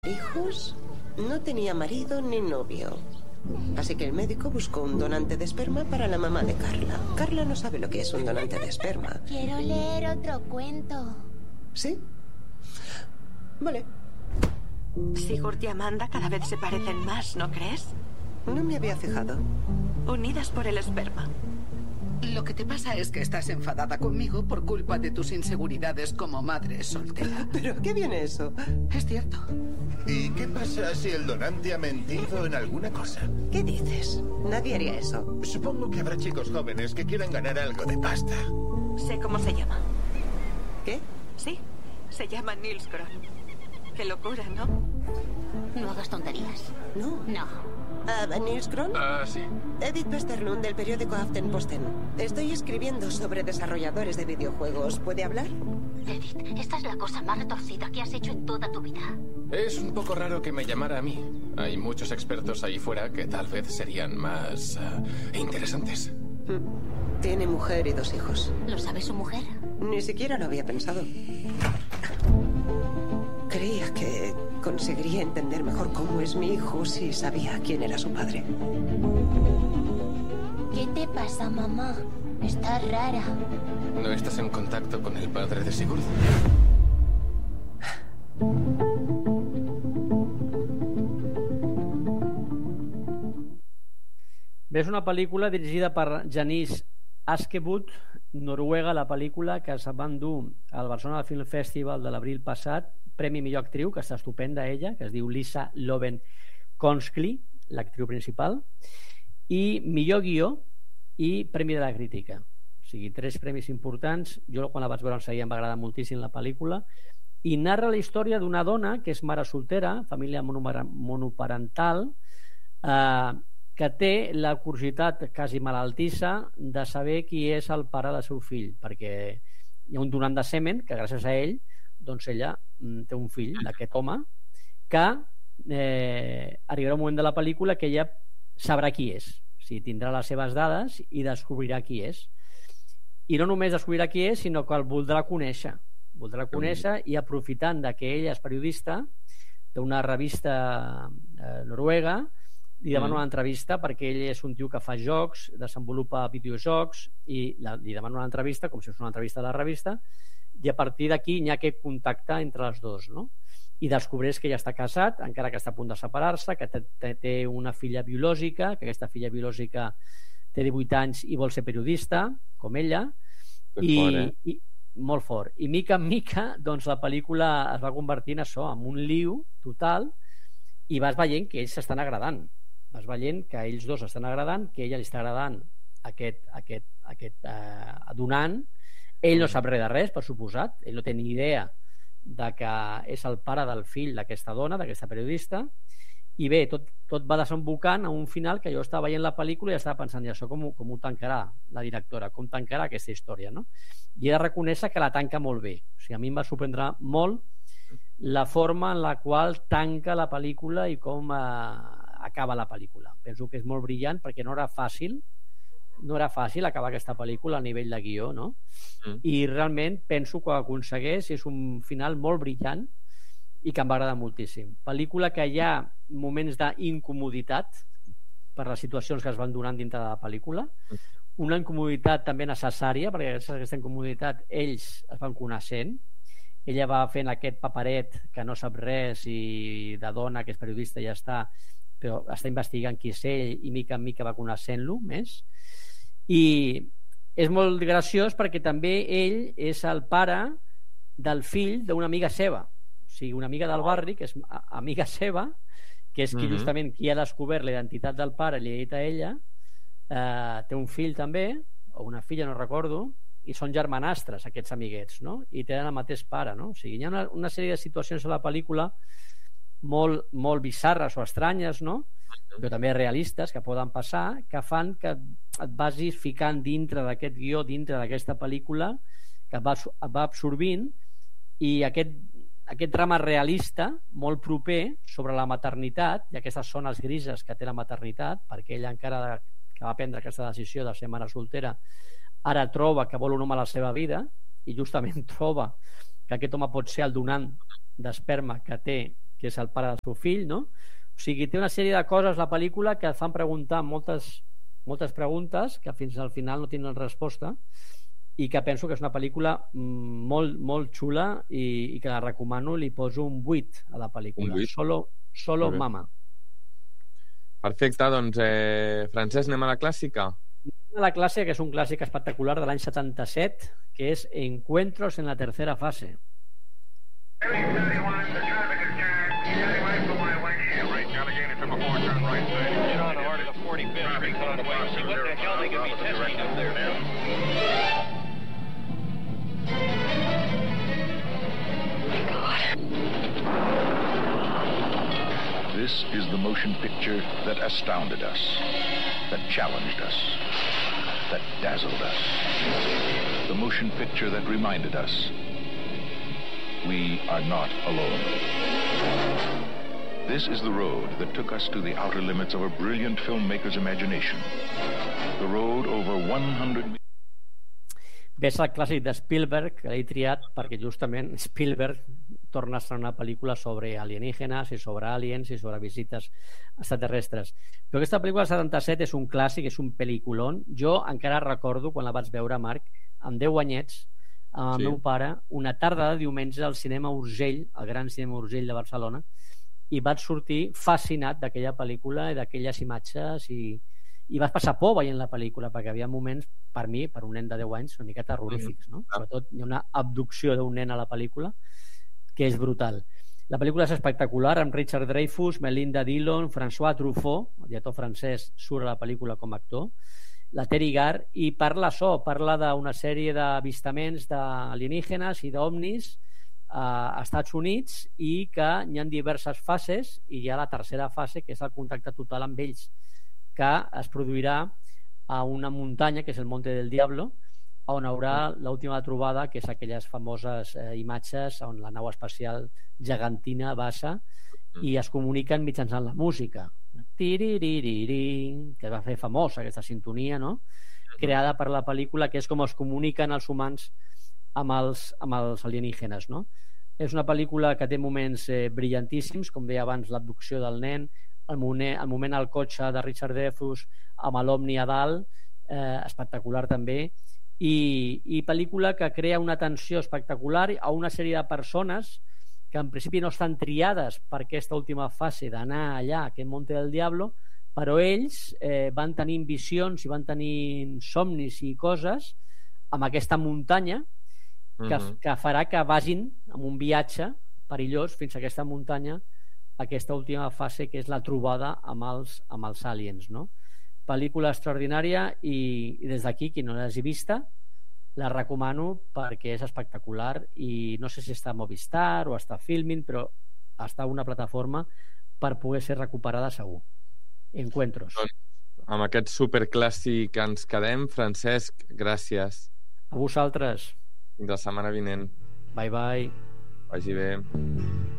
hijos, no tenía marido ni novio. Así que el médico buscó un donante de esperma para la mamá de Carla. Carla no sabe lo que es un donante de esperma. Quiero leer otro cuento. ¿Sí? Vale. Sigurd y Amanda cada vez se parecen más, ¿no crees? No me había fijado. Unidas por el esperma. Lo que te pasa es que estás enfadada conmigo por culpa de tus inseguridades como madre soltera. ¿Pero qué viene eso? Es cierto. ¿Y qué pasa si el donante ha mentido en alguna cosa? ¿Qué dices? Nadie haría eso. Supongo que habrá chicos jóvenes que quieran ganar algo de pasta. Sé cómo se llama. ¿Qué? Sí, se llama Nils Kron. Qué locura, ¿no? No hagas tonterías. No. No. ¿Nils Kron? Sí. Edith Westerlund, del periódico Aftenposten. Estoy escribiendo sobre desarrolladores de videojuegos. ¿Puede hablar? Edith, esta es la cosa más retorcida que has hecho en toda tu vida. Es un poco raro que me llamara a mí. Hay muchos expertos ahí fuera que tal vez serían más interesantes. Tiene mujer y 2 hijos. ¿Lo sabe su mujer? Ni siquiera lo había pensado. Creía que conseguiría entender mejor cómo es mi hijo si sabía quién era su padre. ¿Qué te pasa, mamá? Estás rara. ¿No estás en contacto con el padre de Sigurd? Bé, és una pel·lícula dirigida per Janice Askebud, Noruega, la pel·lícula que es va endur al Barcelona Film Festival de l'abril passat, Premi Millor Actriu, que està estupenda ella, que es diu Lisa Loven Konskli, l'actriu principal, i Millor Guió i Premi de la Crítica. O sigui, 3 premis importants. Jo quan la vaig veure en seguida em va agradar moltíssim la pel·lícula, i narra la història d'una dona que és mare soltera, família monoparental, que té la curiositat quasi malaltissa de saber qui és el pare del seu fill, perquè hi ha un donant de semen que gràcies a ell doncs ella té un fill d'aquest home que arribarà un moment de la pel·lícula que ella sabrà qui és, o sigui, tindrà les seves dades i descobrirà qui és, i no només descobrirà qui és sinó que el voldrà conèixer i aprofitant que ella és periodista d'una revista noruega, li demana una entrevista perquè ell és un tio que fa jocs, desenvolupa videojocs i li demana una entrevista com si fos una entrevista de la revista, i a partir d'aquí hi ha aquest contacte entre els dos, no? I descobreix que ella està casat, encara que està a punt de separar-se, que té una filla biològica, que aquesta filla biològica té 18 anys i vol ser periodista, com ella, i molt fort. I mica en mica doncs, la pel·lícula es va convertir en això, en un liu total, i vas veient que ells s'estan agradant. Vas veient que ells dos estan agradant, que a ella li està agradant aquest donant. Ell no sap res de res, per suposat, ell no té ni idea de que és el pare del fill d'aquesta dona, d'aquesta periodista, i bé, tot va desembocant a un final que jo estava veient la pel·lícula i estava pensant, i això com ho tancarà la directora, com tancarà aquesta història, no? I he de reconèixer que la tanca molt bé, o sigui, a mi em va sorprendre molt la forma en la qual tanca la pel·lícula i com acaba la pel·lícula. Penso que és molt brillant perquè no era fàcil acabar aquesta pel·lícula a nivell de guió, no? I realment penso que aconsegueix, és un final molt brillant i que em va agradar moltíssim. Pel·lícula que hi ha moments d'incomoditat per les situacions que es van donant dintre de la pel·lícula, una incomoditat també necessària, perquè gràcies a aquesta incomoditat ells es van coneixent, ella va fent aquest paperet que no sap res i de dona que és periodista i ja està, però està investigant qui és ell i mica en mica va coneixent-lo més. I és molt graciós perquè també ell és el pare del fill d'una amiga seva, o sigui, una amiga del barri que és amiga seva, que és qui justament qui ha descobert la identitat del pare i li ha dit a ella, té un fill també o una filla, no recordo, i són germanastres aquests amiguets, no? I tenen el mateix pare, no? O sigui, hi ha una sèrie de situacions a la pel·lícula molt bizarres o estranyes, no? Però també realistes, que poden passar, que fan que et vagis ficant dintre d'aquest guió, dintre d'aquesta pel·lícula, que et va absorbint, i aquest drama realista molt proper sobre la maternitat i aquestes zones grises que té la maternitat, perquè ella encara que va prendre aquesta decisió de ser mare soltera ara troba que vol un home a la seva vida i justament troba que aquest home pot ser el donant d'esperma que té que és el pare del seu fill, no? O sigui, té una sèrie de coses la pel·lícula que et fan preguntar moltes preguntes que fins al final no tenen resposta, i que penso que és una pel·lícula molt, molt xula i que la recomano. Li poso un 8 a la pel·lícula. Solo Mama. Perfecte, doncs Francesc, anem a la clàssica? A la clàssica, que és un clàssic espectacular de l'any 77, que és Encuentros en la tercera fase. This is the motion picture that astounded us, that challenged us, that dazzled us. The motion picture that reminded us we are not alone. This is the road that took us to the outer limits of a brilliant filmmaker's imagination. The road over 100... Ves el clàssic de Spielberg, que l'he triat perquè justament Spielberg torna a estrenar una pel·lícula sobre alienígenes i sobre aliens i sobre visites extraterrestres. Però aquesta pel·lícula del 77 és un clàssic, és un pel·lículon. Jo encara recordo quan la vaig veure, Marc, amb 10 anyets, amb el meu pare, una tarda de diumenge al cinema Urgell, el gran cinema Urgell de Barcelona, i vaig sortir fascinat d'aquella pel·lícula i d'aquelles imatges i vas passar por veient la pel·lícula, perquè hi havia moments, per mi, per un nen de 10 anys, una mica terrorífics, no? Sobretot hi ha una abducció d'un nen a la pel·lícula que és brutal. La pel·lícula és espectacular, amb Richard Dreyfuss, Melinda Dillon, François Truffaut, el director francès, surt a la pel·lícula com a actor, la Teri Garr, i parla d'una sèrie d'avistaments d'alienígenes i d'ovnis a Estats Units, i que hi ha diverses fases, i hi ha la tercera fase, que és el contacte total amb ells, que es produirà a una muntanya, que és el Monte del Diablo, on haurà l'última trobada, que és aquelles famoses imatges on la nau espacial gegantina baixa i es comuniquen mitjançant la música. Tiririri, que va fer famosa aquesta sintonia, no? Creada per la pel·lícula, que és com es comuniquen els humans amb els alienígenes, no? És una pel·lícula que té moments brillantíssims, com deia abans, l'abducció del nen, el moment al cotxe de Richard Dreyfuss amb l'Omni a dalt, espectacular també, i pel·lícula que crea una tensió espectacular a una sèrie de persones que en principi no estan triades per aquesta última fase d'anar allà, a aquest Monte del Diablo, però ells van tenint visions i van tenint somnis i coses amb aquesta muntanya que farà que vagin en un viatge perillós fins a aquesta muntanya, aquesta última fase, que és la trobada amb els aliens, no? Pel·lícula extraordinària, i des d'aquí, qui no l'hagi vista, la recomano perquè és espectacular, i no sé si està a Movistar o està a Filmin, però està a una plataforma per poder ser recuperada segur. Encuentros. Amb aquest superclàssic ens quedem. Francesc, gràcies. A vosaltres. Fins la setmana vinent. Bye bye. Vagi bé.